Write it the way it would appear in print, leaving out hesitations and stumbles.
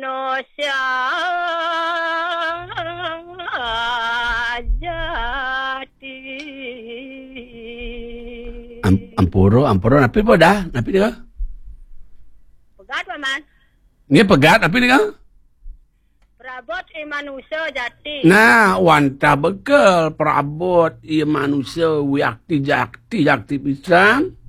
manusia jati. Ampuro, napi po dah? Napi dia? Pegat paman. Ni pegat, napi dia? Perabot manusia jati. Nah, wanta bekel perabot ia manusia wiakti jakti pisan.